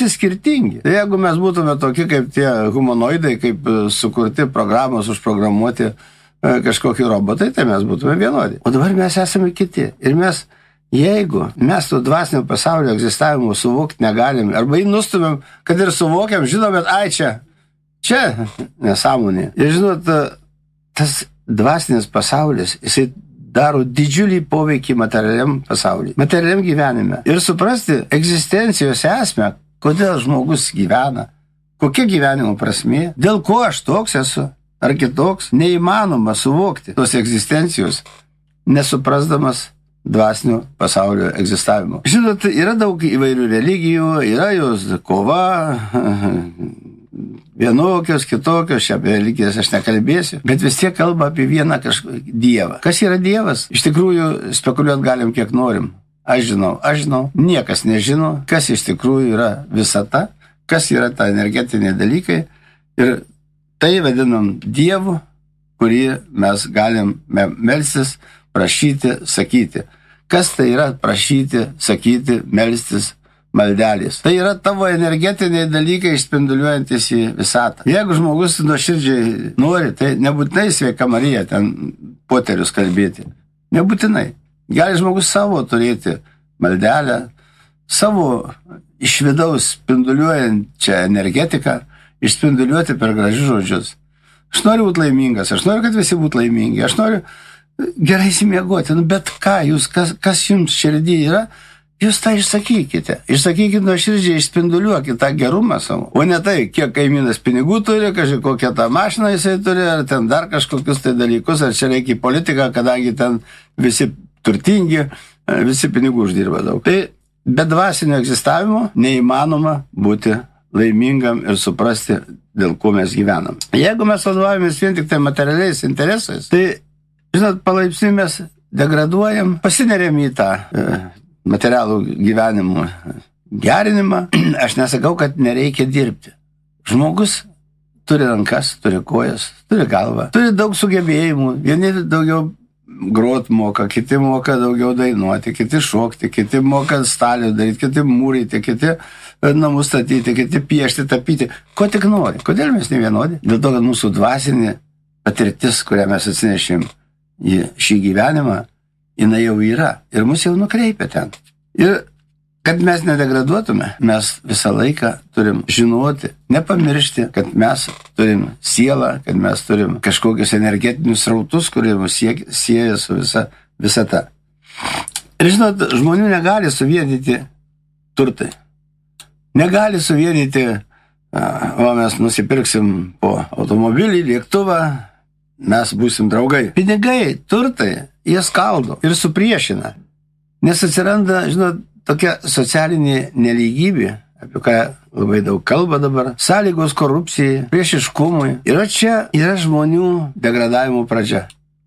visi skirtingi. Tai jeigu mes būtume tokie kaip tie humanoidai, kaip sukurti programos, užprogramuoti kažkokį robotai, tai mes būtume vienodi. O dabar mes esame kiti. Ir mes, jeigu mes to dvasinio pasaulio egzistavimo suvokti negalim, arba jį nustumėm, kad ir suvokiam, žinom, bet čia nesąmonė. Ir žinot, tas dvasinis pasaulis, jisai daro didžiulį poveikį materialiam pasauliui, materialiam gyvenime. Ir suprasti egzistencijos esmę, kodėl žmogus gyvena, kokia gyvenimo prasmė, dėl ko aš toks esu, ar kitoks, neįmanoma suvokti tos egzistencijos, nesuprasdamas dvasinio pasaulio egzistavimo. Žinot, yra daug įvairių religijų, yra jos kova, vienokios, kitokios, čia apie religijas aš nekalbėsiu, bet vis tiek kalba apie vieną Dievą. Kas yra Dievas? Iš tikrųjų, spekuliuot galim kiek norim. Aš žinau, niekas nežino, kas iš tikrųjų yra visata, kas yra ta energetiniai dalykai. Ir tai vadinam Dievu, kurį mes galim melstis, prašyti, sakyti. Kas tai yra prašyti, sakyti, melstis, maldelės? Tai yra tavo energetiniai dalykai išspinduliuojantis į visatą. Jeigu žmogus nuoširdžiai nori, tai nebūtinai sveika Marija ten poterius kalbėti. Nebūtinai. Gali žmogus savo turėti maldelę, savo iš vidaus spinduliuojančią energetiką, išspinduliuoti per gražius žodžius. Aš noriu būti laimingas, aš noriu, kad visi būtų laimingi, aš noriu gerai įsimiegoti, bet ką jūs, kas jums širdį yra, jūs tą išsakykite. Išsakykite nuoširdžiai, išspinduliuokite tą gerumą savo. O ne tai, kiek kaimynas pinigų turi, kokią tą mašiną jisai turi, ar ten dar kažkokius tai dalykus, ar čia reikia politiką, kadangi ten visi turtingi, visi pinigų uždirba daug. Tai be dvasinio egzistavimo neįmanoma būti laimingam ir suprasti, dėl ko mes gyvenam. Jeigu mes vadovavomės vien tik tai materialiais interesais, tai, žinot, palaipsniui mes degraduojam, pasineriam į tą materialų gyvenimo gerinimą. Aš nesakau, kad nereikia dirbti. Žmogus turi rankas, turi kojas, turi galvą, turi daug sugebėjimų. Vieni daugiau grot moka, kiti moka daugiau dainuoti, kiti šokti, kiti moka stalių daryti, kiti mūryti, kiti namus statyti, kiti piešti, tapyti. Ko tik nori. Kodėl mes ne vienodi? Dėl to, kad mūsų dvasinė patirtis, kurią mes atsinešėm į šį gyvenimą, jinai jau yra ir mus jau nukreipia ten. Ir kad mes nedegraduotume, mes visą laiką turim žinoti, nepamiršti, kad mes turim sielą, kad mes turim kažkokius energetinius srautus, kurie mus sieja su visata. Ir žinot, žmonių negali suvienyti turtai. Negali suvienyti, mes nusipirksim po automobilį, lėktuvą, mes būsim draugai. Pinigai, turtai, jie skaldo ir supriešina. Nes atsiranda, žinot, tokia socialinė nelygybė, apie ką labai daug kalba dabar, sąlygos korupcijai, priešiškumui. Ir čia yra žmonių degradavimo pradžia.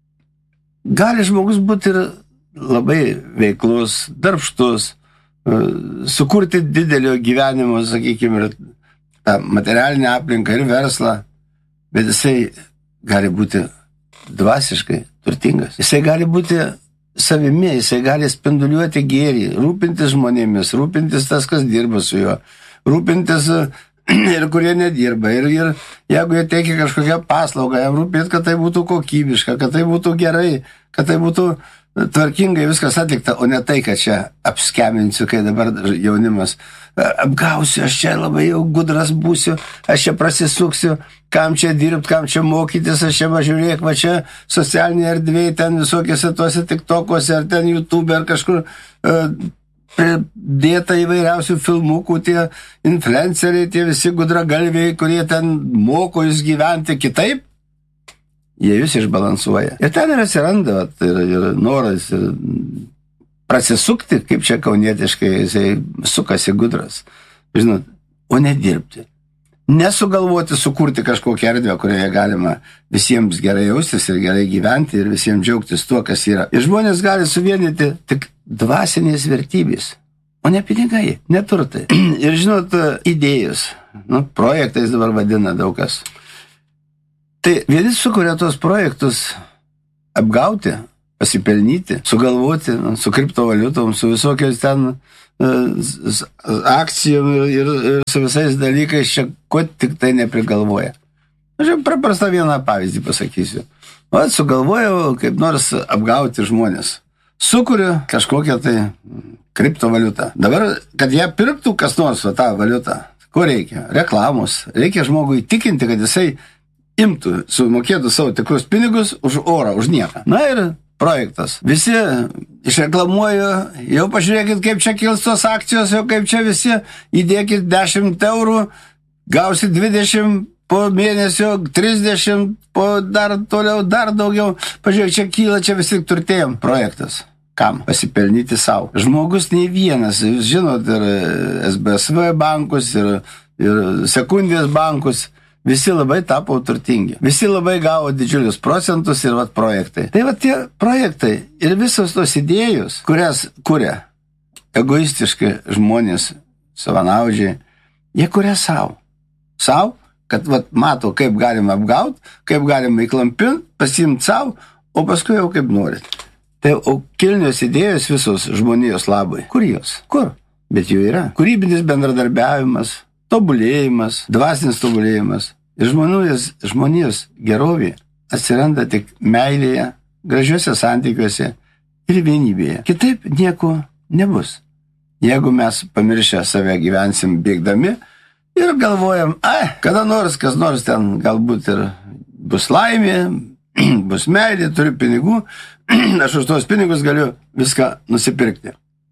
Gali žmogus būti ir labai veiklus, darbštus, sukurti didelio gyvenimo, sakykime, ir tą materialinę aplinką ir verslą, bet jisai gali būti dvasiškai turtingas. Jisai gali būti savimi, jisai gali spinduliuoti gėrį, rūpintis žmonėmis, rūpintis tas, kas dirba su juo, rūpintis ir kurie nedirba. Ir jeigu jie teikia kažkokią paslaugą, jam rūpėt, kad tai būtų kokybiška, kad tai būtų gerai, kad tai būtų tvarkingai viskas atlikta, o ne tai, kad čia apskeminsiu, kai dabar jaunimas apgausiu, aš čia labai jau gudras būsiu, aš čia prasisuksiu, kam čia dirbti, kam čia mokytis, aš čia važiuok, va čia socialinė erdvėje, ten visokiose tuose TikTokuose, ar ten YouTube, ar kažkur dėta įvairiausių filmukų, tie influenceriai, tie visi gudragalviai, kurie ten moko jūs gyventi kitaip, jie jūs išbalansuoja. Ir ten ir atsiranda ir noras ir prasisukti, kaip čia kaunietiškai, jisai sukasi gudras. Žinot, o nedirbti. Nesugalvoti, sukurti kažkokią erdvę, kurioje galima visiems gerai jaustis ir gerai gyventi ir visiems džiaugtis tuo, kas yra. Ir žmonės gali suvienyti tik dvasinės vertybės, o ne pinigai, ne turtai. Ir žinot, idėjos, projektais dabar vadina daug kas. Tai vieni sukuria tos projektus apgauti, pasipelnyti, sugalvoti, su kriptovaliutom, su visokiais ten akcijom ir su visais dalykais čia ko tik tai neprigalvoja. Aš paprastą vieną pavyzdį pasakysiu. Sugalvojau kaip nors apgauti žmonės. Sukuriu kažkokią tai kriptovaliutą. Dabar, kad ją pirktų kas nors tą valiutą, ko reikia? Reklamos. Reikia žmogui įtikinti, kad jisai imtų, sumokėtų savo tikrus pinigus už orą, už nieką. Na ir projektas. Visi išreklamuoju, jau pažiūrėkit, kaip čia kils tos akcijos, jau kaip čia visi įdėkit 10 eurų, gausit 20 po mėnesio, 30, po dar toliau, dar daugiau. Pažiūrėk, čia kyla, čia visi turtėjom. Projektas. Kam? Pasipelnyti savo. Žmogus nei vienas, jūs žinot, ir SBSV bankus, ir sekundės bankus, visi labai tapo turtingi. Visi labai gavo didžiulius procentus ir projektai. Tai tie projektai ir visos tos idėjos, kurias kuria egoistiškai žmonės, savanaudžiai, jie kuria savo. Savo, kad mato, kaip galima apgauti, kaip galima įklampinti, pasiimti savo, o paskui jau kaip norit. Tai kilnios idėjos visos žmonijos labai. Kur jos? Kur? Bet jų yra. Kūrybinis bendradarbiavimas, tobulėjimas, dvasinis tobulėjimas. Ir žmonijos gerovė atsiranda tik meilėje, gražiuose santykiuose ir vienybėje. Kitaip nieko nebus. Jeigu mes pamiršę save gyvensim bėgdami ir galvojam, kada nors, kas nors ten galbūt ir bus laimė, bus meilė, turiu pinigų, aš už tos pinigus galiu viską nusipirkti.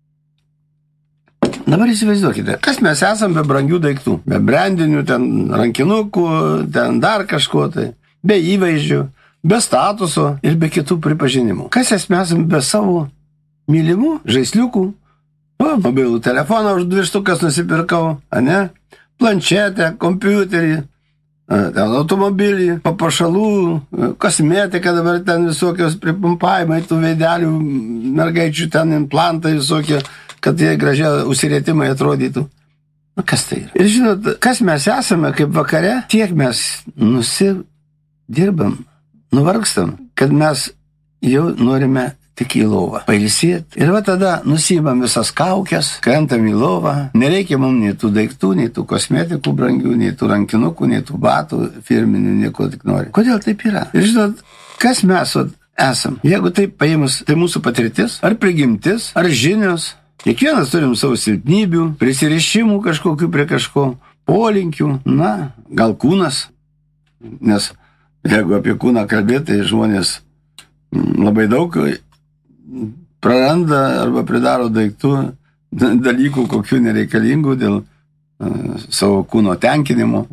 Dabar įsivaizduokite, kas mes esam be brangių daiktų, be brandinių, ten rankinukų, ten dar kažko tai, be įvaizdžių, be statuso ir be kitų pripažinimų. Kas mes esam be savo mylimų žaisliukų, mobilų telefoną už 2 štukas nusipirkau, planšetę, kompiuterį, automobilį, papuošalų, kosmetiką, dabar ten visokios pripumpavimai, tų veidelių, mergaičių ten implantai visokie, kad jie gražiai užsirėtimai atrodytų. Kas tai yra? Ir žinot, kas mes esame, kaip vakare, tiek mes nusidirbam, nuvargstam, kad mes jau norime tik į lovą pailsėti. Ir tada nusiimam visas kaukės, krentam į lovą. Nereikia mums nei tų daiktų, nei tų kosmetikų brangių, nei tų rankinukų, nei tų batų firminių, nieko tik nori. Kodėl taip yra? Ir žinot, kas mes esam? Jeigu taip paėmus, tai mūsų patirtis, ar prigimtis, ar žinios. Kiekvienas turim savo silpnybių, prisirišimų kažkokių prie kažko, polinkių, gal kūnas. Nes jeigu apie kūną kalbėti, tai žmonės labai daug praranda arba pridaro daiktų, dalykų kokių nereikalingų dėl savo kūno tenkinimo.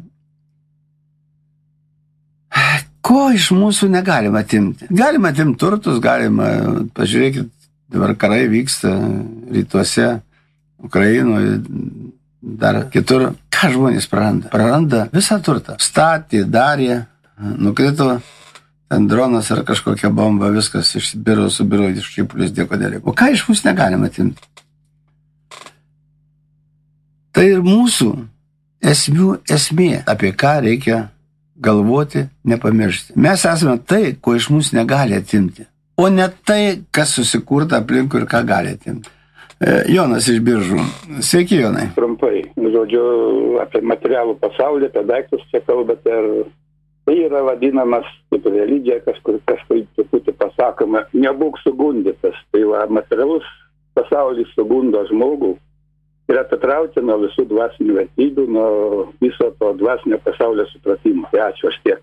Ko iš mūsų negalima atimti? Galima atimti turtus, galima, pažiūrėkit, dabar karai vyksta rytuose, Ukrainoje, dar kitur. Ką žmonės praranda? Praranda visą turtą. Statė, darė, nukrito ten dronas ar kažkokia bomba, viskas subiro iš šipulis dėko dėlė. O ką iš mūsų negalima atimti? Tai ir mūsų esmė, apie ką reikia galvoti, nepamiršti. Mes esame tai, ko iš mūsų negali atimti. O ne tai, kas susikurta aplinkui ir ką gali atimti. Jonas iš Biržų. Sveiki, Jonai. Trumpai, žodžiu, apie materialų pasaulį, apie daiktus čia kalbate. Tai yra vadinamas kaip religija, kažkur truputį pasakoma, nebūk sugundytas. Tai materialus pasaulis sugundo žmogų ir atitraukia nuo visų dvasinių vertybių, nuo viso to dvasinio pasaulio supratimo. Tai ačiū, aš tiek.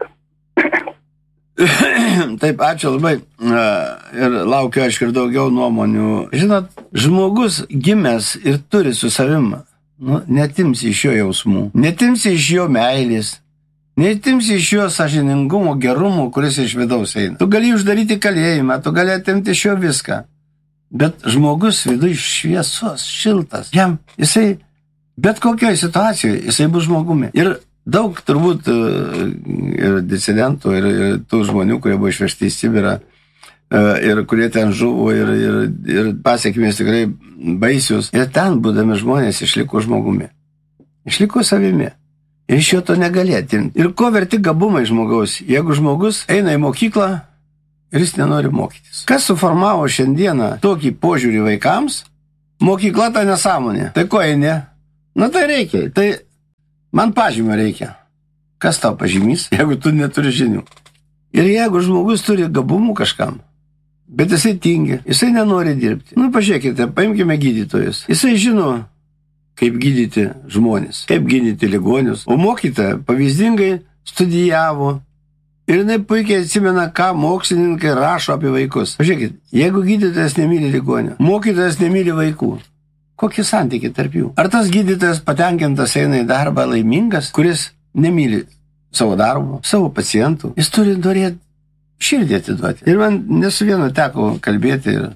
Taip, ačiū labai ir laukiu aišku ir daugiau nuomonių. Žinot, žmogus gimęs ir turi su savim, netimsi iš jo jausmų, netimsi iš jo meilės, netimsi iš jo sąžiningumo, gerumo, kuris iš vidaus eina. Tu gali uždaryti kalėjimą, tu gali atimti iš jo viską, bet žmogus viduje šviesos, šiltas, jisai bet kokioje situacijoje, jisai bus žmogumi. Ir daug turbūt ir disidentų, ir tų žmonių, kurie buvo išvežti į Sibirą, ir kurie ten žuvo, ir pasiekmės tikrai baisius. Ir ten, būdami žmonės, išliko žmogumi. Išliko savimi. Ir iš jo to negali atimti. Ir ko verti gabumai žmogaus, jeigu žmogus eina į mokyklą ir jis nenori mokytis. Kas suformavo šiandieną tokį požiūrį vaikams, Mokykla tai nesąmonė. Tai ko eini? Na tai reikia. Tai man pažymio reikia. Kas tau pažymys, jeigu tu neturi žinių? Ir jeigu žmogus turi gabumų kažkam, bet jisai tingi, jisai nenori dirbti. Pažiūrėkite, paimkime gydytojus. Jisai žino, kaip gydyti žmonės, kaip gydyti ligonius. O mokytoja pavyzdingai studijavo ir jinai puikiai atsimena, ką mokslininkai rašo apie vaikus. Pažiūrėkit, jeigu gydytojas nemyli ligonio, mokytojas nemyli vaikų, kokie santykiai tarp jų? Ar tas gydytojas patenkintas eina į darbą laimingas, kuris nemyli savo darbo, savo pacientų? Jis turi norėti širdį atiduoti. Ir man nesu vieno teko kalbėti ir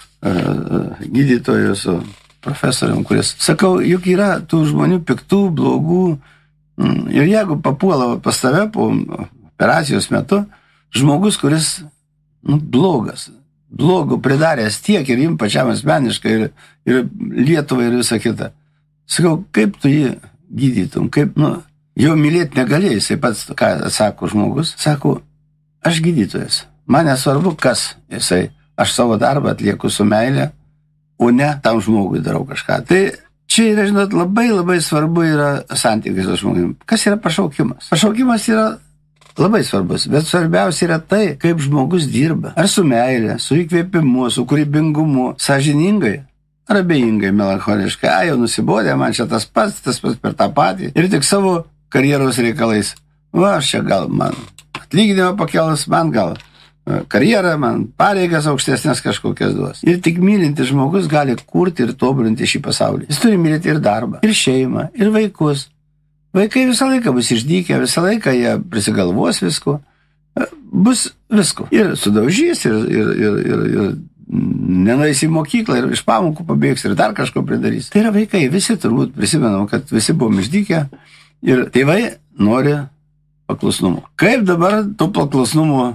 gydytojų su profesorium, kuris, sakau, juk yra tų žmonių piktų, blogų, ir jeigu papuola pas tave po operacijos metu, žmogus, kuris blogas, blogų pridaręs tiek ir jums pačiam asmeniškai, ir Lietuvai ir visą kitą. Sakau, kaip tu jį gydytum, kaip, jo mylėti negalėjai, jisai pats, ką atsako žmogus, sako, aš gydytojas, man nesvarbu, kas jisai, aš savo darbą atlieku su meilė, o ne tam žmogui darau kažką. Tai čia yra, žinot, labai svarbu yra santykis su žmogumi. Kas yra pašaukimas? Pašaukimas yra labai svarbus, bet svarbiausia yra tai, kaip žmogus dirba. Ar su meilė, su įkvėpimu, su kūrybingumu, sąžiningai, ar abejingai, melancholiškai. Jau nusibodė, man čia tas pats per tą patį. Ir tik savo karjeros reikalais. Aš čia gal man atlyginimą pakelas, man gal karjerą, man pareigas aukštesnės kažkokias duos. Ir tik mylintis žmogus gali kurti ir tobulinti šį pasaulį. Jis turi mylėti ir darbą, ir šeimą, ir vaikus. Vaikai visą laiką bus išdykę, visą laiką jie prisigalvos visko, bus visko. Ir sudaužys, ir nenueis į mokyklą, ir iš pamokų pabėgs, ir dar kažko pridarys. Tai yra vaikai, visi turbūt prisimenam, kad visi buvom išdykę, ir tėvai nori paklusnumo. Kaip dabar to paklusnumo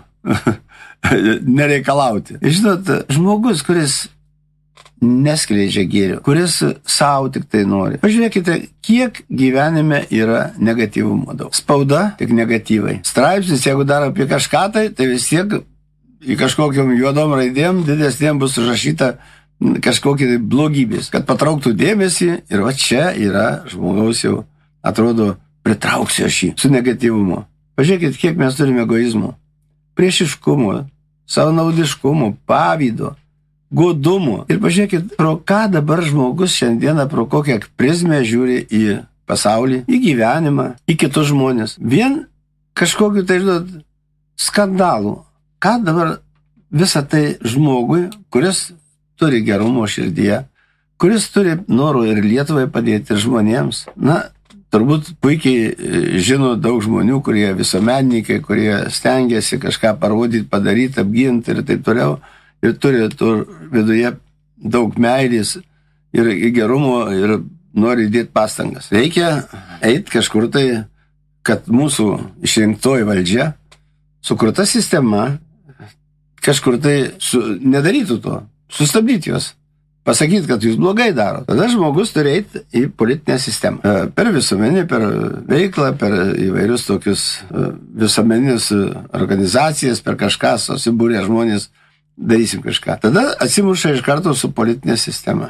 nereikalauti? Žinot, žmogus, kuris neskleidžia gėrio, kuris savo tik tai nori. Pažiūrėkite, kiek gyvenime yra negatyvumo daug. Spauda tik negatyvai. Straipsnis, jeigu dar apie kažką, tai vis tiek į kažkokiam juodom raidėm didesnėm bus užrašyta kažkokie blogybės, kad patrauktų dėmesį, ir va čia yra žmogaus jau, atrodo, pritrauksiu aš jį su negatyvumu. Pažiūrėkit, kiek mes turime egoizmo, priešiškumo, savanaudiškumo, pavydo, godumo. Ir pažiūrėkit, pro ką dabar žmogus šiandieną, pro kokią prizmę žiūri į pasaulį, į gyvenimą, į kitus žmonės. Vien kažkokiu, tai žinot, skandalų. Ką dabar visą tai žmogui, kuris turi gerumo širdyje, kuris turi norų ir Lietuvai padėti, ir žmonėms. Turbūt puikiai žino daug žmonių, kurie visuomenininkai, kurie stengiasi kažką parodyti, padaryti, apginti ir taip toliau. Ir turi viduje daug meilės ir gerumo ir nori dėti pastangas. Reikia eiti kažkur tai, kad mūsų išrinktoji valdžia, sukurta sistema, kažkur tai nedarytų to, sustabdyti juos, pasakyti, kad jūs blogai daro. Tada žmogus turi eiti į politinę sistemą. Per visuomenį, per veiklą, per įvairius tokius visuomeninius organizacijas, per kažką susibūrė žmonės, darysim kažką. Tada atsimuša iš karto su politinė sistema.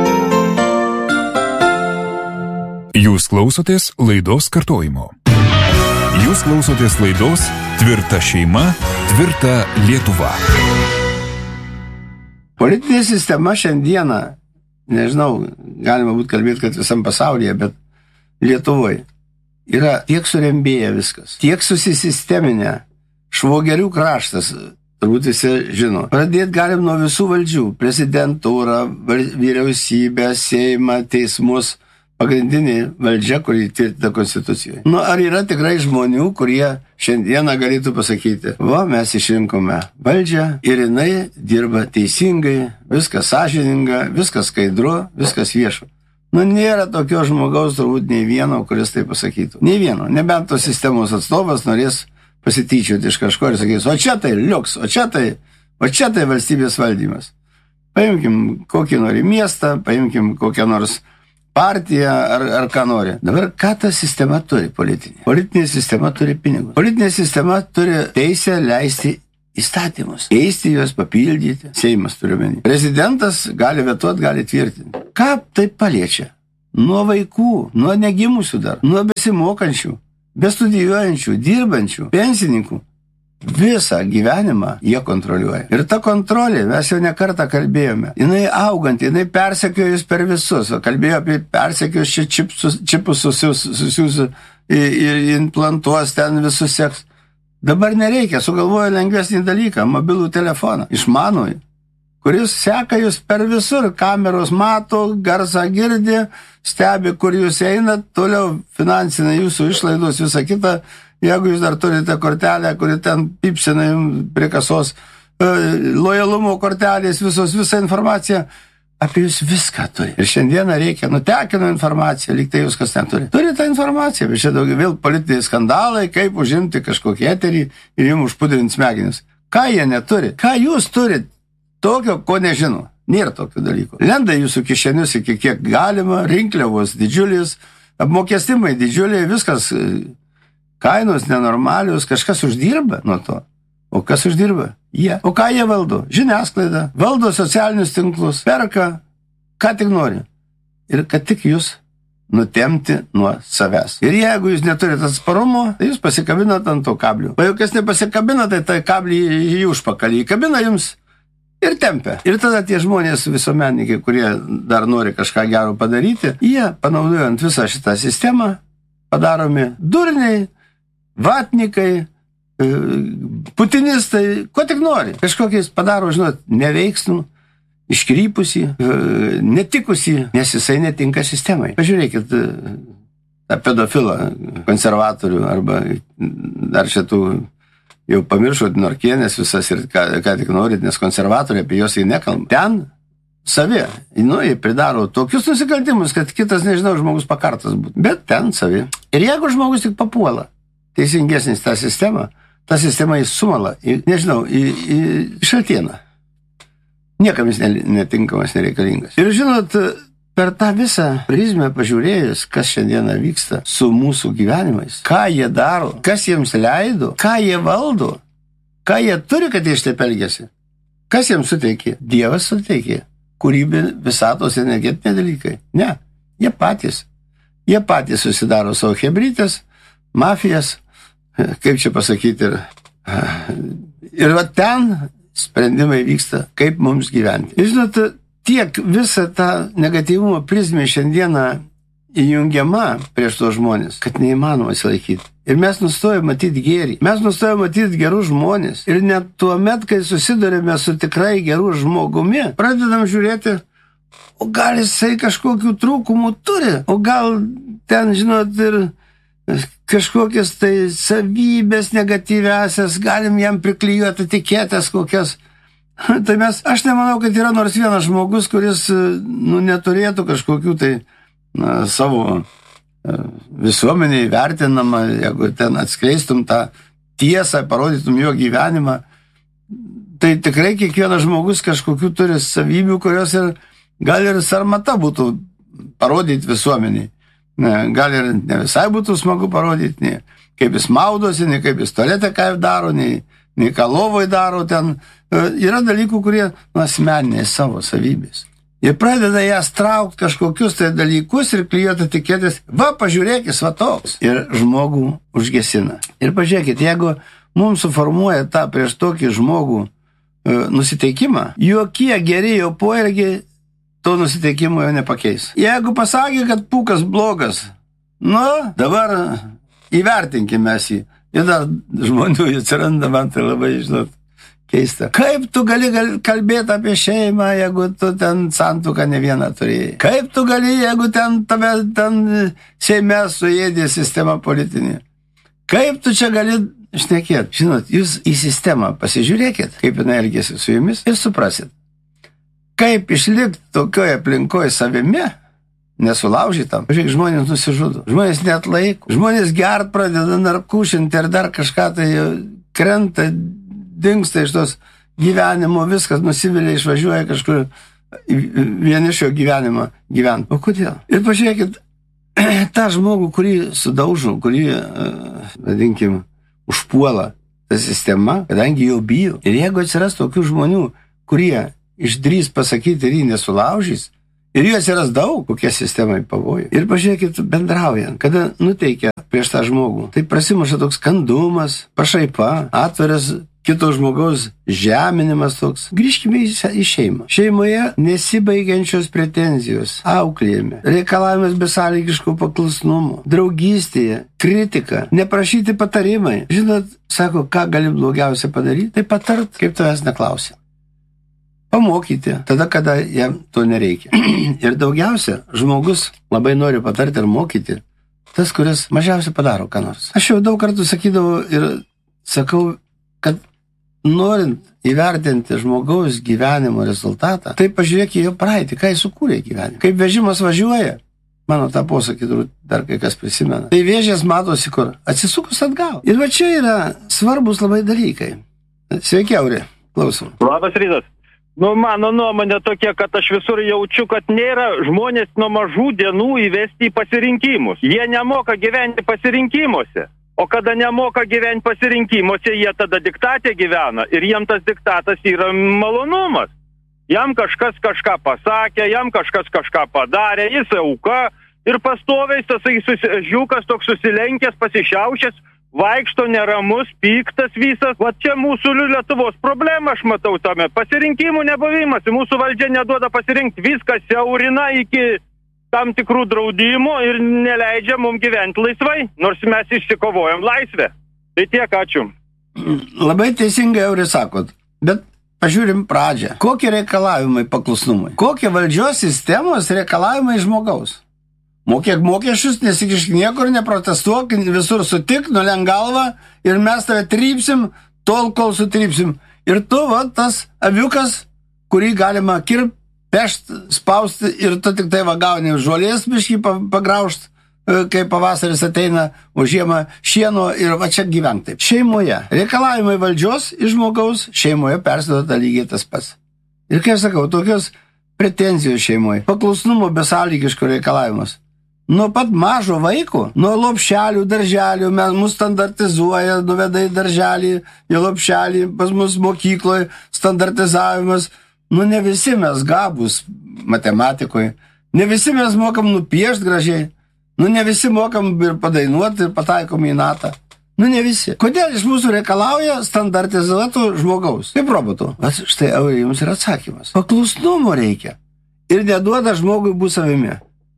Jūs klausotės laidos kartojimo. Jūs klausotės laidos Tvirta šeima, tvirta Lietuva. Politinė sistema šiandieną, nežinau, galima būtų kalbėti, kad visam pasaulyje, bet Lietuvoje yra tiek surembėję viskas, tiek susisisteminę, švogerių kraštas, turbūt visi žino. Pradėti galim nuo visų valdžių. Prezidentūrą, vyriausybę, Seimą, teismus, pagrindinė valdžia, kuri tvirtina Konstitucijoje. Ar yra tikrai žmonių, kurie šiandieną galėtų pasakyti, mes išrinkome valdžią ir jinai dirba teisingai, viskas sąžininga, viskas skaidru, viskas viešu. Nėra tokio žmogaus turbūt nei vieno, kuris tai pasakytų. Nei vieno. Nebent tos sistemos atstovas norės pasityčioti iš kažko ir sakys, o čia tai liuks, o čia tai valstybės valdymas. Paimkim kokį nori miestą, paimkim kokią nors partiją ar ką nori. Dabar ką ta sistema turi politinė? Politinė sistema turi pinigus. Politinė sistema turi teisę leisti įstatymus. Keisti juos, papildyti. Seimas turiu menį. Prezidentas gali vetuoti, gali tvirtinti. Ką tai paliečia? Nuo vaikų, nuo negimusių dar, nuo besimokančių, bestudijuojančių, dirbančių, pensininkų. Visą gyvenimą jie kontroliuoja. Ir ta kontrolė, mes jau ne kartą kalbėjome, jinai auganti, jinai persekiojus per visus. Kalbėjo apie persekiojus čia čipus susiūsiu ir implantuos ten visus seks. Dabar nereikia, sugalvoja lengvesnį dalyką, mobilų telefoną, išmanųjį, kuris seka jūs per visur, kameros mato, garsą girdi, stebi, kur jūs einat, toliau finansinai jūsų išlaidos, visą kitą, jeigu jūs dar turite kortelę, kuri ten pipsina jums prie kasos, lojalumo kortelės, visa informacija, apie jūs viską turi. Ir šiandieną reikia, nutekino informaciją, lyg tai jūs kas ten turi. Turi tą informaciją, bet čia daugiau vėl politiniai skandalai, kaip užimti kažkokį eterį ir jums užpudrinti smegenis. Ką jie neturi? Ką jūs turit tokio, ko nežino? Nėra tokių dalykų. Lenda jūsų kišenius iki kiek galima, rinkliavos didžiulis, apmokestimai didžiuliai, viskas, kainos nenormalios, kažkas uždirba nuo to. O kas uždirba? Jie. O ką jie valdo? Žiniasklaida. Valdo socialinius tinklus. Perka, ką tik nori. Ir kad tik jūs nutemti nuo savęs. Ir jeigu jūs neturite atsparumo, tai jūs pasikabinat ant to kablių. O jau kas nepasikabina, tai kablį į užpakalį įkabina jums ir tempia. Ir tada tie žmonės visuomenininkai, kurie dar nori kažką gero padaryti, jie, panaudojant visą šitą sistemą, padaromi durniai, vatnikai, putinistai, ko tik nori. Kažkokiais padaro, žinot, neveiksnų, iškrypusį, netikusį, nes jisai netinka sistemai. Pažiūrėkit tą pedofilą, konservatorių, arba dar šitų, jau pamiršot Norkienės visas ir ką tik norit, nes konservatoriai apie jos jį nekalba. Ten savi, jie pridaro tokius nusikaltimus, kad kitas, nežinau, žmogus pakartas būtų. Bet ten savi. Ir jeigu žmogus tik papuola, teisingesnis tą sistemą jis sumala, nežinau, į šaltieną. Niekam jis netinkamas, nereikalingas. Ir žinot, per tą visą prizmę pažiūrėjus, kas šiandieną vyksta su mūsų gyvenimais, ką jie daro, kas jiems leido, ką jie valdo, ką jie turi, kad jie šitaip elgiasi, kas jiems suteikė? Dievas suteikė. Kūrybė, visatos, energetiniai dalykai. Ne, jie patys susidaro savo hebrytės, mafijas, kaip čia pasakyti, ir va ten sprendimai vyksta, kaip mums gyventi. Ir žinot, tiek visą tą negatyvumo prizmę šiandieną įjungiama prieš tos žmonės, kad neįmanoma atsilaikyti. Ir mes nustojame matyti gėrį. Mes nustojame matyti gerus žmonės. Ir net tuo met, kai susidurime su tikrai geru žmogumi, pradedam žiūrėti, o gal jisai kažkokių trūkumų turi, o gal ten, žinot, ir kažkokias tai savybės negatyviasias, galim jam priklijuoti etiketės kokias. Tai aš nemanau, kad yra nors vienas žmogus, kuris neturėtų kažkokių tai savo visuomeniai vertinamą, jeigu ten atskleistum tą tiesą, parodytum jo gyvenimą, tai tikrai kiekvienas žmogus kažkokių turi savybių, kurios ir gal ir sarmata būtų parodyti visuomeniai. Gal ir ne visai būtų smagu parodyti, nei kaip jis maudosi, nei kaip jis tualete ką daro, nei ką lovoj daro ten. Yra dalykų, kurie asmeniniai savo savybės. Jie pradeda jas traukti kažkokius tai dalykus ir klijuoti etiketės. Va, pažiūrėkis, va toks. Ir žmogų užgesina. Ir pažiūrėkit, jeigu mums suformuoja tą prieš tokį žmogų nusiteikimą, jokie geri jo poelgiai to nusiteikimo jau nepakeis. Jeigu pasakė, kad Pūkas blogas, dabar įvertinkime mes jį. Ir dar žmonių atsiranda, man tai labai, žinot, keista. Kaip tu gali kalbėti apie šeimą, jeigu tu ten santuoką ne vieną turėjai? Kaip tu gali, jeigu tave Seime suėdė sistema politinė? Kaip tu čia gali šnekėti? Žinot, jūs į sistemą pasižiūrėkit, kaip jinai elgėsi su jumis ir suprasit. Kaip išlikti tokioje aplinkoje savimi, nesulaužytam. Žiūrėk, žmonės nusižudo. Žmonės net laiko. Žmonės gert pradeda narkušinti ir dar kažką tai krenta, dingsta iš tos gyvenimo, viskas nusivilia, išvažiuoja kažkur vienišio gyvenimą gyventi. O kodėl? Ir pažiūrėkit, tą žmogų, kurį sudaužo, kurį, vadinkim, užpuola, ta sistema, kadangi jau bijo. Ir jeigu atsiras tokių žmonių, kurie išdrys pasakyti ir jį nesulaužys, ir jų atsiras daug, kokie sistemai pavojai. Ir pažiūrėkit, bendraujant, kada nuteikia prieš tą žmogų, tai prasimuša toks kandumas, pašaipa, atviras kito žmogaus žeminimas toks. Grįžkime į šeimą. Šeimoje nesibaigiančios pretenzijos, auklėjime, reikalavimas besąlygiško paklusnumo, draugystėje, kritika, neprašyti patarimai. Žinot, sako, ką galim blogiausia padaryti, tai patart, kaip tavęs neklausia. Pamokyti, tada, kada jam to nereikia. Ir daugiausia žmogus labai nori patarti ir mokyti tas, kuris mažiausiai padaro ką nors. Aš jau daug kartų sakydavau ir sakau, kad norint įvertinti žmogaus gyvenimo rezultatą, tai pažiūrėk į jo praeitį, ką jis sukūrė gyvenime. Kaip vežimas važiuoja, mano tą posakį dar kai kas prisimena, tai vėžės matosi kur, atsisukus atgal. Ir va čia yra svarbus labai dalykai. Sveiki, Auri, klausom. Labas rytas. Mano nuomonė tokia, kad aš visur jaučiu, kad nėra žmonės nuo mažų dienų įvesti į pasirinkimus. Jie nemoka gyventi pasirinkimuose. O kada nemoka gyventi pasirinkimuose, jie tada diktate gyvena. Ir jiem tas diktatas yra malonumas. Jam kažkas kažką pasakė, jam kažkas kažką padarė, jis auka. Ir pastoviai tas žiūkas toks susilenkęs, pasišiaušęs, vaikšto neramus, piktas visas. Va čia mūsų Lietuvos problema, aš matau tame. Pasirinkimų nebuvimas, mūsų valdžia neduoda pasirinkti, viskas siaurina iki tam tikrų draudimų ir neleidžia mums gyventi laisvai, nors mes išsikovojam laisvę. Tai tiek, ačiū. Labai teisingai, Auri, sakot, bet pažiūrim pradžią. Kokie reikalavimai paklusnumui? Kokie valdžios sistemos reikalavimai žmogaus? Mokėk mokesčius, nesikišk niekur, neprotestuok, visur sutik, nulenk galvą ir mes tave trypsim, tol, kol sutrypsim. Ir tu, va, tas aviukas, kurį galima kirpt, pešt, spausti ir tu tik tai va gauni žolės biškį pagraužt, kai pavasaris ateina, o žiemą šieno ir va čia gyvenk taip. Šeimoje reikalavimai valdžios iš žmogaus, šeimoje persiduota lygiai tas pats. Ir kai aš sakau, tokios pretenzijos šeimoje, paklusnumo besąlygiško reikalavimas. Nuo pat mažo vaiko, nuo lopšelių, darželių, mus standartizuoja, nuveda į darželį, į lopšelį, pas mus mokykloje standartizavimas. Nu, ne visi mes gabūs matematikoje, ne visi mes mokam nupiešti gražiai, nu, ne visi mokam ir padainuoti ir pataikom į natą. Nu, ne visi. Kodėl iš mūsų reikalauja standartizuotų žmogaus? Kaip robotų. Štai, Auri, jums yra atsakymas. Paklusnumo reikia. Ir neduoda žmogui būti savimi.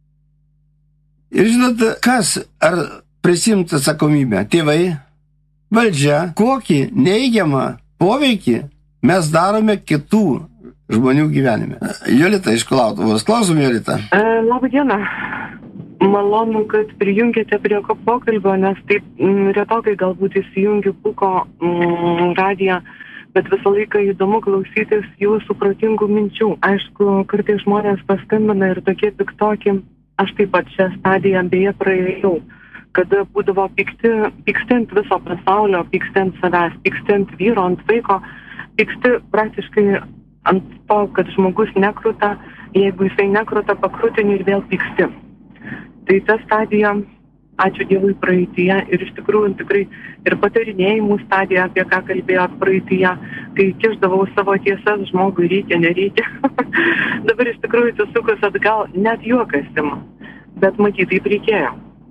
Ir žinot, kas ar prisimti atsakomybę? Tėvai, valdžia, kokį neigiamą poveikį mes darome kitų žmonių gyvenime. Jolita iš Klautuvos. Klausom, Jolita. Labą dieną. Malonu, kad prijungėte prie pokalbio, nes taip retokai galbūt įsijungiu Puko radiją, bet visą laiką įdomu klausytis jūsų protingų minčių. Aišku, kartais žmonės paskambina ir tokie piktoki. Aš taip pat šią stadiją beje praėjau, kada būdavo pyksti ant viso pasaulio, pyksti ant savęs, pyksti ant vyro, ant vaiko, pyksti praktiškai ant to, kad žmogus nekruta, jeigu jisai nekruta, pakrutini ir vėl pyksti. Tai ta stadija, ačiū Dievui, praeityje ir iš tikrųjų tikrai ir patarinėjimų stadija, apie ką kalbėjot praeityje, kai kišdavau savo tiesas, žmogui reikia, nereikia. Dabar iš tikrųjų susukus atgal, net juokas ima, bet matyt, taip reikėjo.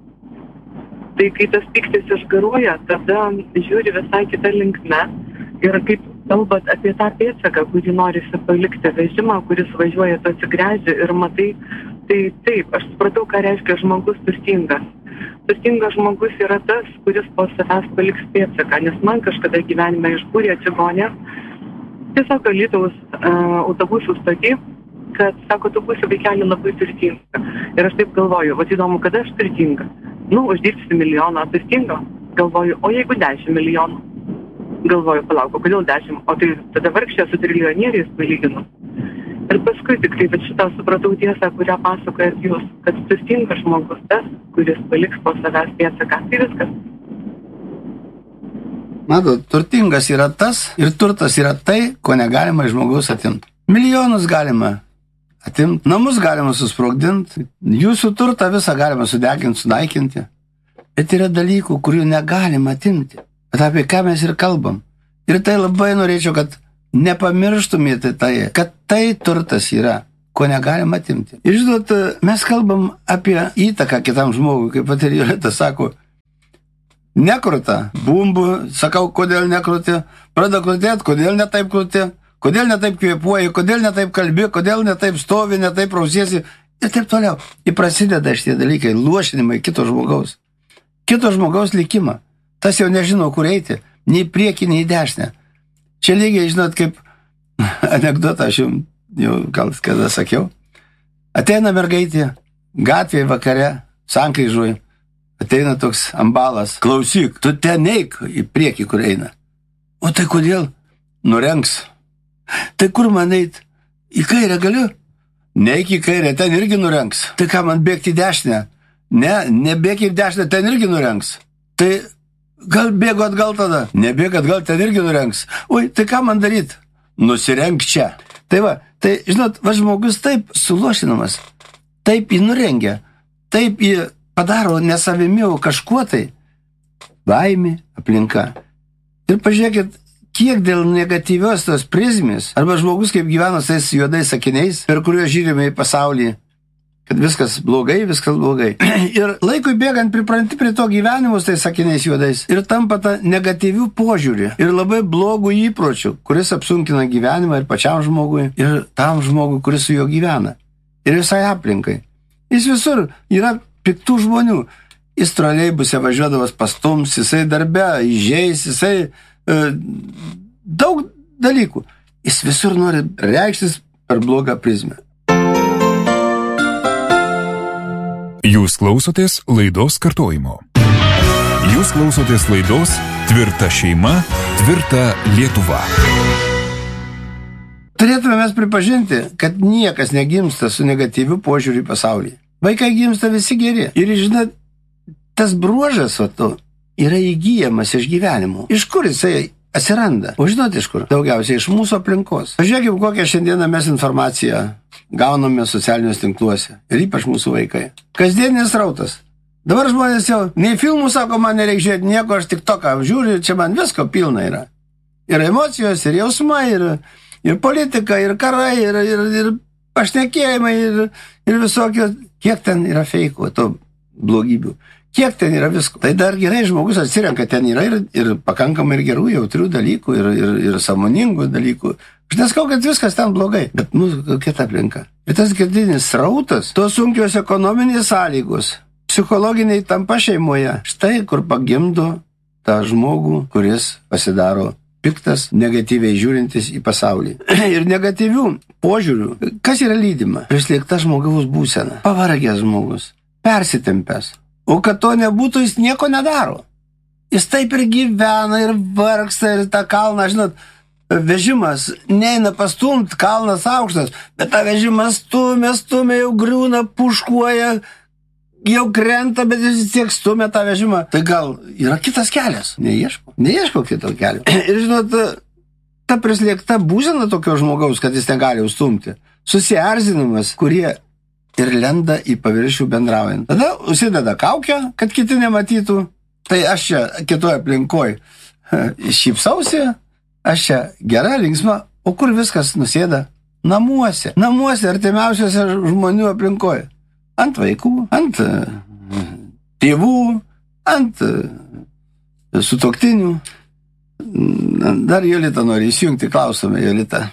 Tai kai tas pyktis išgaruoja, tada žiūri visai kitą linkme ir kaip kalbat apie tą pėdsaką, kurį norisi palikti vežimą, kuris važiuoja, tu atsigręži ir matai, tai taip, aš supratau, ką reiškia žmogus turtingas. Turtingas žmogus yra tas, kuris po savęs paliks pėdsaką, nes man kažkada gyvenime išbūrė čigonė, tiesiog Alytaus autobusų stoty, kad, sako, tu būsi vaikelį labai turtinga. Ir aš taip galvoju, vat įdomu, kada aš turtinga? Nu, uždirbsi 1 milijoną, turtinga. Galvoju, o jeigu 10 milijonų? Galvoju, palauk, kodėl 10? O tai tada vargšė su triljonieriais palyginu. Ir paskui tikrai, bet šitą supratau tiesą, kurią pasakojat jūs, kad turtingas žmogus tas, kuris paliks po savęs pėdsaką. Tai viskas. Matot, turtingas yra tas ir turtas yra tai, ko negalima iš žmogaus atimti. Milijonus galima atimti, namus galima susprogdinti, jūsų turtą visą galima sudeginti, sunaikinti. Bet yra dalykų, kurių negalima atimti. Bet apie ką mes ir kalbam. Ir tai labai norėčiau, kad nepamirštumėte tai, kad tai turtas yra, ko negalima atimti. Ir žinot, mes kalbam apie įtaką kitam žmogui, kaip pat ir Jolita sako, nekruta, bumbu, sakau, kodėl nekruti, pradeda krutėti, kodėl netaip krutė, kodėl netaip kvėpuoji, kodėl netaip kalbi, kodėl netaip stovi, netaip rausiesi ir taip toliau. Ir prasideda šitie dalykai, luošinimai kito žmogaus. Kito žmogaus likimą. Tas jau nežino, kur eiti, nei prieki, nei dešinę. Čia lygiai, žinot, kaip anekdotą aš jums jau gal kada sakiau. Ateina mergaitė, gatvėje vakare, sankryžoj, ateina toks ambalas. Klausyk, tu ten eik į priekį, kur eina. O tai kodėl? Nurengs. Tai kur man eit? Į kairę galiu? Neik į kairę, ten irgi nurengs. Tai ką man bėgti į dešinę? Ne, nebėk į dešinę, ten irgi nurengs. Tai gal bėgu atgal tada? Nebėg atgal, ten irgi nurengs. Oi, tai ką man daryt? Nusirenk čia. Tai va, tai, žinot, va žmogus taip suluošinamas, taip jį nurengia, taip jį padaro nesavimiau kažkuo tai, baimė, aplinka. Ir pažiūrėkit, kiek dėl negatyvios tos prizmės, arba žmogus kaip gyvena tais juodais sakiniais, per kuriuos žiūrime į pasaulį, kad viskas blogai. Ir laikui bėgant pripranti prie to gyvenimus tais sakiniais juodais ir tampa ta negatyvių požiūrį ir labai blogų įpročių, kuris apsunkina gyvenimą ir pačiam žmogui, ir tam žmogui, kuris su juo gyvena. Ir visai aplinkai. Jis visur yra piktų žmonių. Jis troleibuse važiuodamas pastums, jisai darbe, įžeis, jisai daug dalykų. Jis visur nori reikštis per blogą prizmę. Jūs klausotės laidos kartojimo. Jūs klausotės laidos Tvirta šeima, tvirta Lietuva. Turėtume mes pripažinti, kad niekas negimsta su negatyviu požiūriu į pasaulį. Vaikai gimsta visi geri. Ir žinot, tas bruožas yra įgyjamas iš gyvenimo. Iš kur jisai atsiranda? O žinot iš kur? Daugiausiai iš mūsų aplinkos. Pažiūrėkime, kokią šiandieną mes informaciją gauname socialiniuose tinkluose. Ir ypač mūsų vaikai. Kasdieninis rautas. Dabar žmonės jau, nei filmų sako, man nereikia žiūrėti nieko, aš tik toką žiūriu, čia man visko pilna yra. Ir emocijos, ir jausmai, ir politika, ir karai, ir pašnekėjimai, ir visokio. Kiek ten yra feiko, to blogybių. Kiek ten yra visko. Tai dar gerai žmogus atsirenka, ten yra ir pakankamai ir gerų, jautrių dalykų, ir sąmoningų dalykų. Aš neskau, kad viskas ten blogai, bet mūsų kita aplinka. Ir tas girdinis srautas, tos sunkios ekonominės sąlygos, psichologiniai tampa šeimoje. Štai kur pagimdo tą žmogų, kuris pasidaro piktas, negatyviai žiūrintis į pasaulį. Ir negatyvių požiūrių. Kas yra lydima? Prislėgta žmogaus būsena. Pavargęs žmogus. Persitempęs. O kad to nebūtų, jis nieko nedaro. Jis taip ir gyvena, ir vargsta, ir tą kalną, žinot, vežimas neina pastumt, kalnas aukštas, bet tą vežimą stumia, jau griūna, puškuoja, jau krenta, bet jis tiek stumia tą vežimą. Tai gal yra kitas kelias? Neieško kito kelio. Ir žinot, ta prislėgta būsena tokio žmogaus, kad jis negali užstumti, susierzinimas, kurie ir lenda į paviršių bendraujant. Tada užsideda kaukę, kad kiti nematytų. Tai aš čia kitoje aplinkoj šypsausi, aš čia gera, linksma, o kur viskas nusėda? Namuose. Namuose, artimiausiose žmonių aplinkoje. Ant vaikų, ant tėvų, ant sutuoktinių. Dar Jolita nori įsijungti, klausome, Jolita.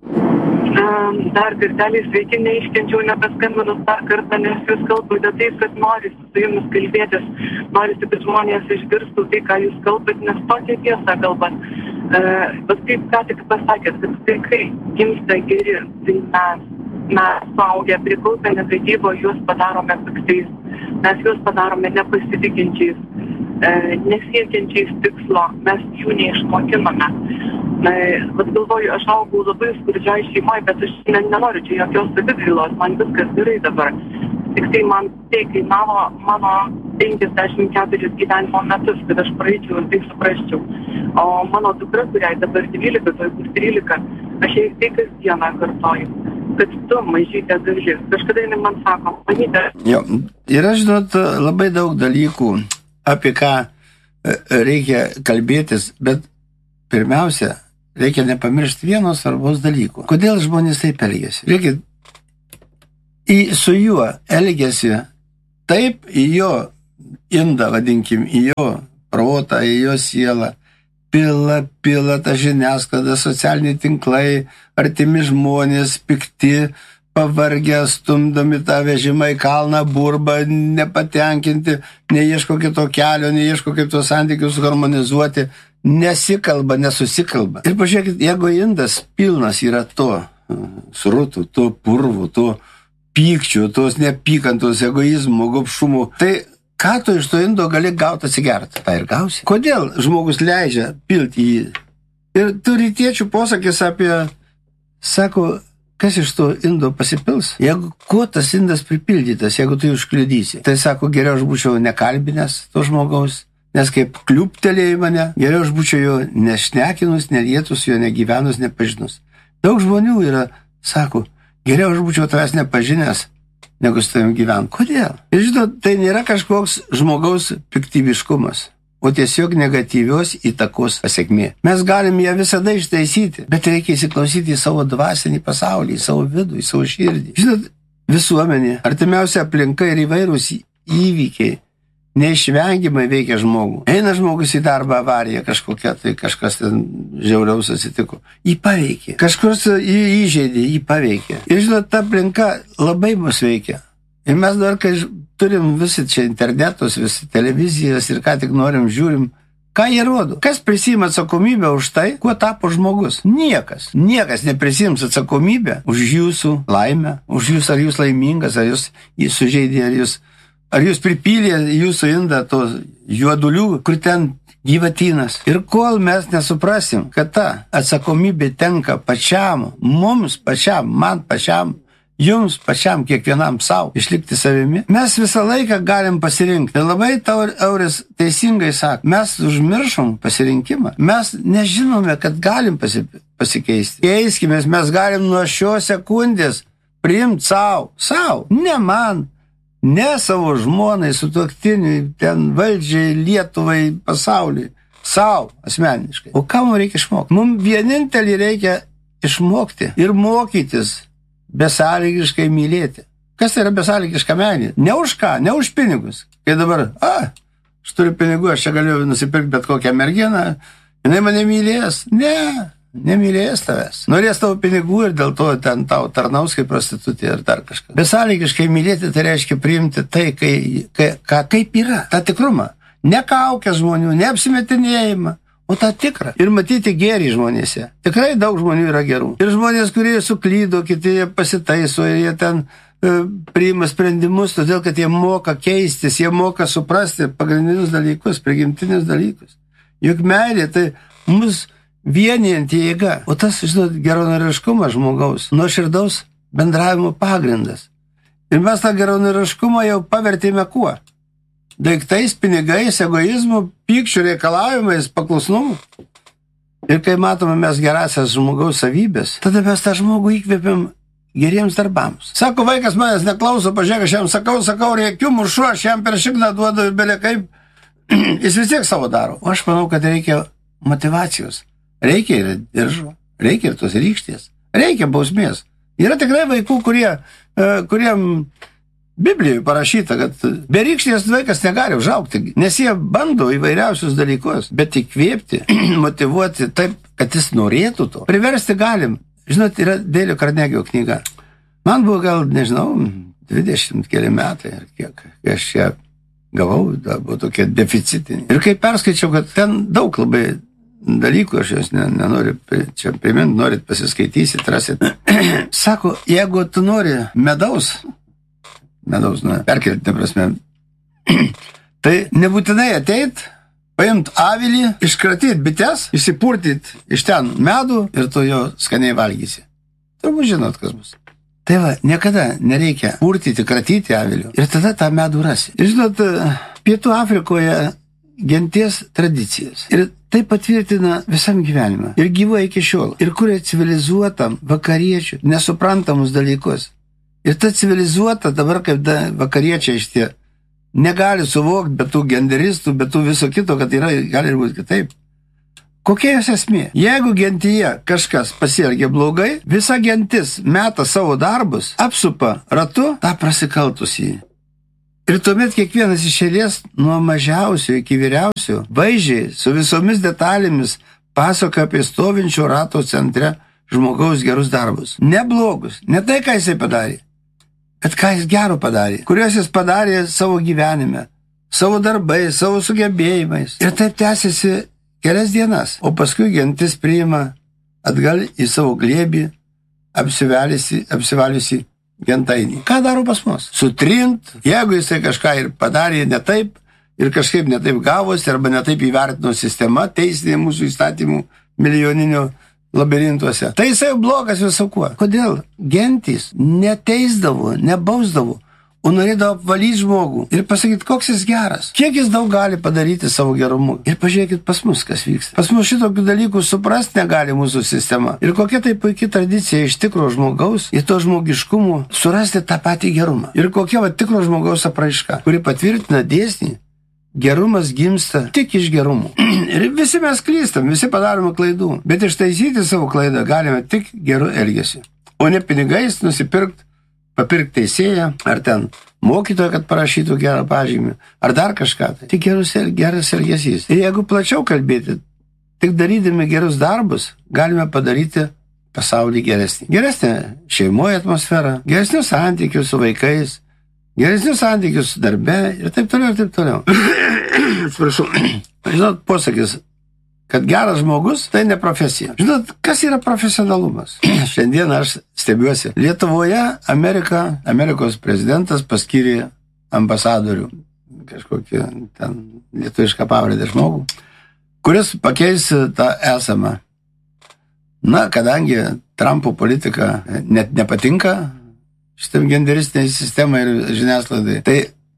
Dar kartelį sveiki, neiškenčiau, nepaskambinus dar kartą, nes jūs kalbate taip, kad norisi su jumis kalbėtis, norisi, kad žmonės išgirstų tai, ką jūs kalbat, nes tokia tiesa kalbat. Bet kaip ką tik pasakėt, kad vaikai gimsta geri, tai mes suaugę prikaupę negatyvo, juos padarome piktais, mes juos padarome nepasitikinčiais, nesiekiančiais tikslo, mes jų neišmokiname. Vat galvoju, aš augau labai skurdžiai šeimoje, bet aš nenoriu čia jokios savigailos, man viskas gerai dabar. Tik tai man tai kainavo mano 54 gyvenimo metus, kad aš praeičiau ir tai suprasčiau. O mano dukra, kuriai dabar 12, tai bus 13, aš jai tai kasdieną kartoju, kad tu mažytė graži. Kažkada jinai man sako, manytė. Jo, ir aš žinot labai daug dalykų, apie ką reikia kalbėtis, bet pirmiausia, reikia nepamiršti vieno svarbaus dalyko. Kodėl žmonės taip elgiasi? Reikia su juo elgiasi taip į jo indą, vadinkim, į jo protą, į jo sielą. Pila ta žiniasklaida, socialiniai tinklai, artimi žmonės, pikti, pavargę, stumdomi tą vežimą į kalną, burba, nepatenkinti, neieško kito kelio, neieško kaip tos santykius harmonizuoti, nesikalba, nesusikalba. Ir pažiūrėkit, jeigu indas pilnas yra to srutų, to purvų, to pykčių, tos neapykantos, egoizmų, gobšumų, tai ką tu iš to indo gali gauti atsigerti? Tai ir gausi. Kodėl žmogus leidžia pilti jį? Ir tų rytiečių posakis apie, sako, kas iš to indo pasipils? Jeigu kuo tas indas pripildytas, jeigu tu užkliudysi, tai sako, geriau aš būčiau nekalbinęs to žmogaus, nes kaip kliuptelėjai mane, geriau aš būčiau jo nešnekinus, nelietus, jo negyvenus, nepažinus. Daug žmonių yra, sako, geriau aš būčiau tavęs nepažinęs, negu su tavim gyvent. Kodėl? Ir žinot, tai nėra kažkoks žmogaus piktybiškumas, o tiesiog negatyvios įtakos pasiekmė. Mes galim ją visada ištaisyti, bet reikia įsiklausyti į savo dvasinį pasaulį, į savo vidų, į savo širdį. Žinot, visuomenė, artimiausia aplinka ir įvairūs įvykiai neišvengiamai veikia žmogų. Eina žmogus į darbą, avarija kažkokia, tai kažkas ten žiauriaus atsitiko. Jį paveikė. Kažkurs jį įžeidė, jį paveikė. Ir žinot, ta aplinka labai mus veikia. Ir mes dar, kai turim visi čia internetus, visi televizijas ir ką tik norim, žiūrim, ką jie rodo. Kas prisima atsakomybę už tai, kuo tapo žmogus? Niekas. Niekas neprisims atsakomybę už jūsų laimę, už jūs, ar jūs laimingas, ar jūs sužeidė, ar jūs pripylė jūsų indą to juodulių, kur ten gyvatynas. Ir kol mes nesuprasim, kad ta atsakomybė tenka pačiam, mums pačiam, man pačiam, jums pačiam, kiekvienam savo, išlikti savimi, mes visą laiką galim pasirinkti. Ir labai Auris teisingai sako, mes užmiršom pasirinkimą. Mes nežinome, kad galim pasikeisti. Keiskimės, mes galim nuo šios sekundės priimti savo, ne man, ne savo žmonai, sutuoktiniui, ten valdžiai, Lietuvai, pasauliui, savo asmeniškai. O ką mums reikia išmokti? Mums vienintelį reikia išmokti ir mokytis besąlygiškai mylėti. Kas tai yra besąlygiška meilė? Ne už ką, ne už pinigus. Kai dabar, aš turiu pinigų, aš čia galiu nusipirkti bet kokią merginą, jinai mane mylės. Ne. Nemylės tavęs. Norės tavo pinigų ir dėl to ten tau tarnaus kaip prostitutė ir dar kažką. Besąlygiškai mylėti tai reiškia priimti tai, kaip yra, tą tikrumą. Ne kaukę žmonių, ne apsimetinėjimą, o tą tikrą. Ir matyti gėrį žmonėse. Tikrai daug žmonių yra gerų. Ir žmonės, kurie suklydo, kiti pasitaiso ir jie ten priima sprendimus, todėl kad jie moka keistis, jie moka suprasti pagrindinius dalykus, prigimtinius dalykus. Juk meilė tai mus vienijanti jėga. O tas, žinot, geranoriškumas žmogaus, nuoširdaus bendravimo pagrindas. Ir mes tą geranoriškumą jau pavertėme kuo? Daiktais, pinigais, egoizmu, pykčių reikalavimais, paklusnumu. Ir kai matome mes gerasias žmogaus savybės, tada mes tą žmogų įkvėpiam geriems darbams. Sako, vaikas manęs neklauso, pažiūrėk, aš jam sakau, rėkiu, mušu, aš jam per šikną duodu ir belia kaip. Jis vis tiek savo daro. O aš manau, kad reikia motyvacijos. Reikia ir diržo, reikia ir tos rykštės, reikia bausmės. Yra tikrai vaikų, kuriem Biblijoje parašyta, kad be rykštės vaikas negali užaugti, nes jie bando įvairiausius dalykus, bet įkvėpti, motyvuoti taip, kad jis norėtų to. Priversti galim. Žinot, yra Dėlio Karnegio knyga. Man buvo gal, nežinau, 20 keli metai, ar kiek, kai aš ją gavau, buvo tokie deficitiniai. Ir kai perskaičiau, kad ten daug labai dalykų, aš jos nenoriu čia priminti, norit pasiskaitysit, rasit. Sako, jeigu tu nori medaus, perkelti, prasme, tai nebūtinai ateit, paimt avilį, iškratyti bites, įsipurtyti iš ten medų ir tu jo skaniai valgysi. Turbūt žinot, kas bus. Tai va, niekada nereikia purtyti, kratyti avilių ir tada tą medų rasi. Ir žinot, Pietų Afrikoje genties tradicijas. Ir tai patvirtina visam gyvenimą. Ir gyvuoja iki šiol. Ir kuria civilizuotam vakariečių nesuprantamus dalykus. Ir ta civilizuota dabar, kaip vakariečiai šitie negali suvokti, be tų genderistų, be tų viso kito, kad gali būti kitaip. Kokia jos esmė? Jeigu gentyje kažkas pasielgia blogai, visa gentis meta savo darbus, apsupa ratu tą prasikaltusį. Ir tuomet kiekvienas iš eilės nuo mažiausio iki vyriausio vaizdžiai su visomis detalėmis pasakoja apie stovinčio rato centre žmogaus gerus darbus. Ne blogus, ne tai, ką jisai padarė, bet ką jis gero padarė, kuriuos jis padarė savo gyvenime, savo darbais, savo sugebėjimais. Ir taip tęsiasi kelias dienas, o paskui gentis priima atgal į savo glėbį apsivaliusi gentainį. Ką daro pas mus? Sutrint, jeigu jisai kažką ir padarė ne taip, ir kažkaip ne taip gavosi, arba ne taip įvertino sistema, teisinė mūsų įstatymų milijoninio labirintuose. Tai jisai blogas visokuo. Kodėl? Gentys neteisdavo, nebausdavo, o norėdavo apvalyti žmogų ir pasakyti, koks jis geras, kiek jis daug gali padaryti savo gerumu. Ir pažiūrėkit pas mus, kas vyksta. Pas mus šitokių dalykų suprasti negali mūsų sistema. Ir kokia tai puikia tradicija iš tikro žmogaus, į to žmogiškumų surasti tą patį gerumą. Ir kokia tikro žmogaus apraiška, kuri patvirtina dėsnį, gerumas gimsta tik iš gerumų. Ir visi mes klystam, visi padarome klaidų, bet ištaisyti savo klaidą galime tik geru elgesiu, o ne pinigais papirkti teisėją, ar ten mokytoją, kad parašytų gerą pažymį, ar dar kažką. Tai geras elgesys. Ir jeigu plačiau kalbėti, tik darydami gerus darbus, galime padaryti pasaulį geresnį. Geresnę šeimoje atmosferą, geresnius santykius su vaikais, geresnius santykius su darbe ir taip toliau, ir taip toliau. Atsiprašau. Žinot, posakis, kad geras žmogus tai ne profesija. Žinot, kas yra profesionalumas? Šiandien aš stebiuosi. Lietuvoje Amerikos prezidentas paskyrė ambasadorių, kažkokį ten lietuvišką pavardę žmogų, kuris pakeis tą esamą. Na, kadangi Trumpo politika net nepatinka šitam genderistiniai sistemai ir žiniasklaidai, tai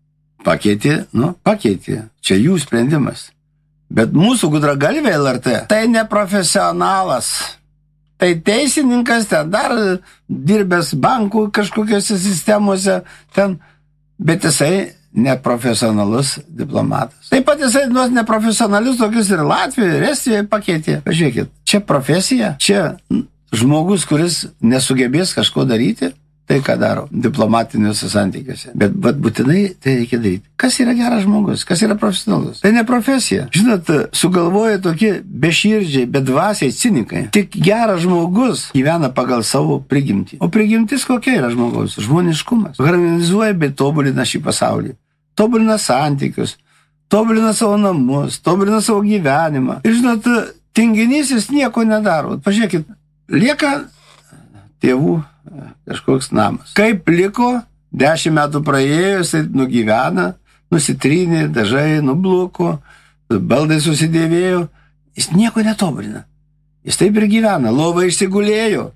pakeitė. Čia jų sprendimas. Bet mūsų gudragalvė LRT tai neprofesionalas. Tai teisininkas, ten dar dirbęs bankų kažkokiose sistemose, bet jisai neprofesionalus diplomatas. Taip pat jisai neprofesionalius tokius ir Latvijoje, ir Estijoje pakeitė. Pažiūrėkit, čia profesija, čia žmogus, kuris nesugebės kažko daryti, tai ką daro diplomatiniuose santykiuose. Bet būtinai tai reikia daryti. Kas yra geras žmogus? Kas yra profesionalus? Tai ne profesija. Žinot, sugalvoja tokie beširdžiai, bedvasiai cinikai. Tik geras žmogus gyvena pagal savo prigimtį. O prigimtis kokia yra žmogaus? Žmoniškumas. Harmonizuoja bei tobulina šį pasaulį. Tobulina santykius, tobulina savo namus, tobulina savo gyvenimą. Ir žinot, tinginys jis nieko nedaro. Pažiūrėkit, lieka tėvų kažkoks namas. Kaip liko, 10 metų praėjo, jisai nugyvena, nusitrynė, dažai nubluko, baldai susidėvėjo, jis nieko netobulina. Jis taip ir gyvena, lova išsigulėjo,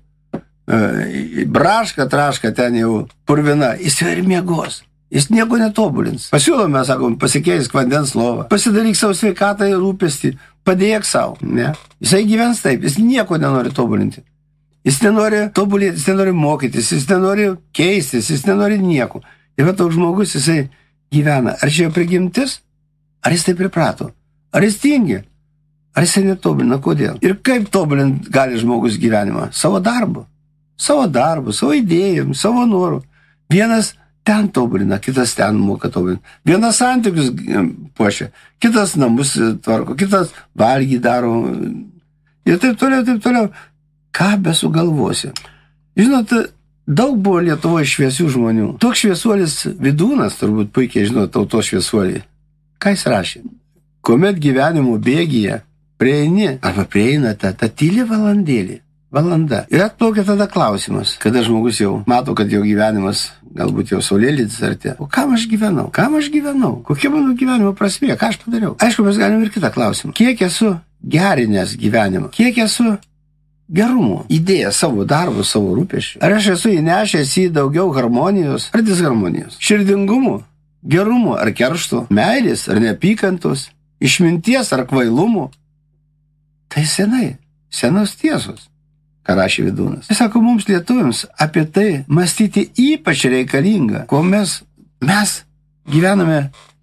braška, traška ten jau purvina, jis ir miegos. Jis nieko netobulins. Pasiūlome, sakom, pasikeisk vandens lovą, pasidaryk savo sveikatą ir rūpestį, padėk savo. Ne? Jisai gyvens taip, jis nieko nenori tobulinti. Jis nenori tobulėti, jis nenori mokytis, jis nenori keistis, jis nenori nieko. Ir va toks žmogus, jisai gyvena. Ar čia jo prigimtis? Ar jis taip priprato? Ar jis tingi? Ar jisai netobulina? Kodėl? Ir kaip tobulint gali žmogus gyvenimą? Savo darbu, savo idėjom, savo noru. Vienas ten tobulina, kitas ten moka tobulinti. Vienas santykius puošia, kitas namus tvarko, kitas valgį daro. Ir taip toliau. Ką besugalvosi. Žinot, daug buvo Lietuvoje šviesių žmonių. Toks šviesuolis Vidūnas, turbūt puikiai žinot, tautos šviesuolį. Ką jis rašė? Kuomet gyvenimo bėgyje prieina ta tyli valanda. Ir atplaukia tada klausimas, kada žmogus jau mato, kad jo gyvenimas galbūt jau saulėlydis artėja. O kam aš gyvenau? Kokia mano gyvenimo prasmė? Ką aš padariau? Aišku, mes galime ir kitą klausimą. Kiek esu gerinęs gyvenimą? Kiek esu gerumo, idėja savo darbų, savo rūpesčių? Ar aš esu įnešęs į daugiau harmonijos ar disharmonijos? Širdingumo, gerumo ar keršto, meilės ar neapykantos, išminties ar kvailumo? Tai senos tiesos, ką rašė Vidūnas. Jis sako, mums lietuviams apie tai mąstyti ypač reikalinga, ko mes gyvename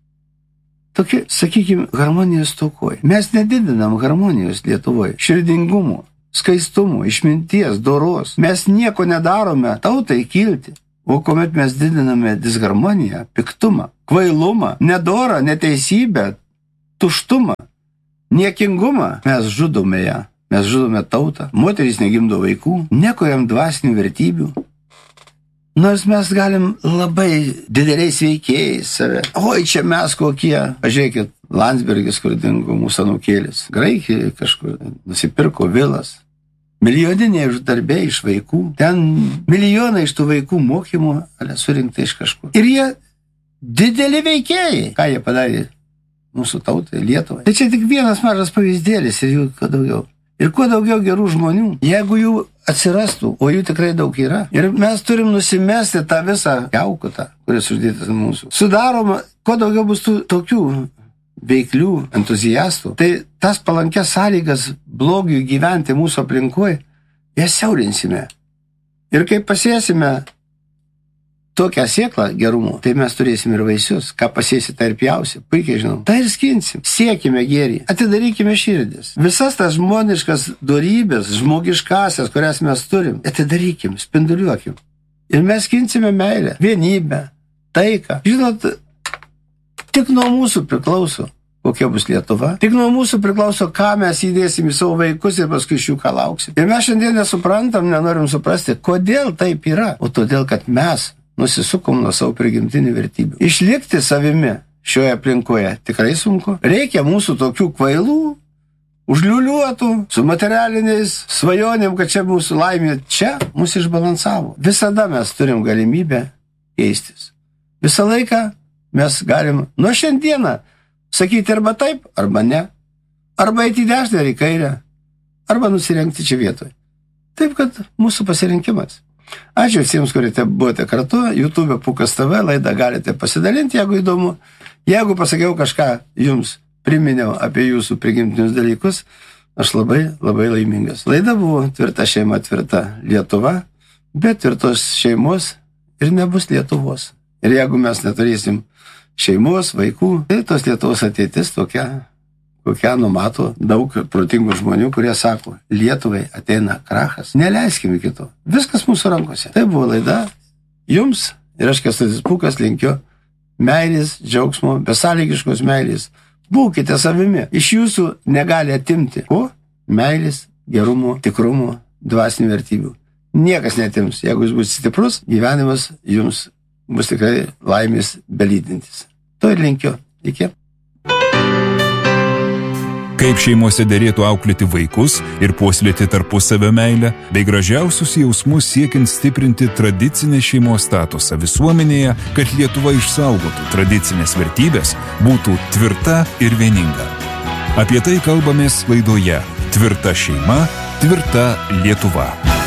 tokie, sakykime, harmonijos stokoj. Mes nedidinam harmonijos Lietuvoje, širdingumo, skaistumo, išminties, doros. Mes nieko nedarome tautai kilti. O kuomet mes didiname disharmoniją, piktumą, kvailumą, nedorą, neteisybę, tuštumą, niekingumą, mes žudome ją. Mes žudome tautą, moterys negimdo vaikų, nekuriam dvasinių vertybių. Nors mes galim labai dideliais veikėjais save. Oi, čia mes kokie. Pažiūrėkit, Landsbergis, kur dingo mūsų anūkėlis. Graikijoje kažkur nusipirko vilas. Milijoniniai uždarbiai iš vaikų. Ten milijonai iš tų vaikų mokymų surinkta iš kažkur. Ir jie dideli veikėjai. Ką jie padarė mūsų tautai, Lietuvai? Tai čia tik vienas mažas pavyzdėlis ir jų kuo daugiau. Ir kuo daugiau gerų žmonių, jeigu jų atsirastų, o jų tikrai daug yra. Ir mes turim nusimesti tą visą kiaukutą, kuris uždėtas ant mūsų. Sudaroma, kuo daugiau bus tokių veiklių entuziastų, tai tas palankės sąlygas blogiui gyventi mūsų aplinkoje, jas siaurinsime. Ir kai pasėsime tokią sėklą gerumo, tai mes turėsime ir vaisius. Ką pasėsi, tai ir pjausi. Puikiai žinom. Tai ir skinsim. Siekime gėrį. Atidarykime širdis. Visas tas žmoniškas dorybės, žmogiškasias, kurias mes turim, atidarykim, spinduliuokim. Ir mes skinsime meilę, vienybę, taiką. Žinot, tik nuo mūsų priklauso, kokia bus Lietuva. Tik nuo mūsų priklauso, ką mes įdėsim į savo vaikus ir paskui iš jų ką lauksim. Ir mes šiandien nesuprantam, nenorim suprasti, kodėl taip yra. O todėl, kad mes nusisukom nuo savo prigimtinių vertybių. Išlikti savimi šioje aplinkoje tikrai sunku. Reikia mūsų tokių kvailų, užliuliuotų, su materialiniais svajonėm, kad čia mūsų laimė. Čia mūsų išbalansavo. Visada mes turim galimybę keistis. Visą laiką mes galim nuo šiandieną sakyti arba taip, arba ne. Arba eiti į dešinę ar į kairę, arba nusirengti čia vietoje. Taip, kad mūsų pasirinkimas. Ačiū visiems, kurie buvote kartu. YouTube Pūkas TV laidą galite pasidalinti, jeigu įdomu. Jeigu pasakiau kažką jums, priminiau apie jūsų prigimtinius dalykus, aš labai, labai laimingas. Laida buvo Tvirta šeima, tvirta Lietuva, bet tvirtos šeimos ir nebus Lietuvos. Ir jeigu mes neturėsim šeimos, vaikų, tai tos Lietuvos ateitis tokia, kokią numato daug protingų žmonių, kurie sako, Lietuvai ateina krachas, neleiskime kito. Viskas mūsų rankose. Tai buvo laida jums ir aš Kęstutis Pūkas linkiu meilės, džiaugsmo, besąlygiškos meilės. Būkite savimi. Iš jūsų negali atimti. Ko? Meilės, gerumo, tikrumo, dvasinių vertybių. Niekas netims. Jeigu jūs būsite stiprus, gyvenimas jums bus tikrai laimės belydintis. To ir linkiu. Iki. Kaip šeimose derėtų auklėti vaikus ir puoselėti tarpusavio meilę, bei gražiausius jausmus siekiant stiprinti tradicinę šeimos statusą visuomenėje, kad Lietuva išsaugotų tradicinės vertybės, būtų tvirta ir vieninga. Apie tai kalbamės laidoje Tvirta šeima, tvirta Lietuva.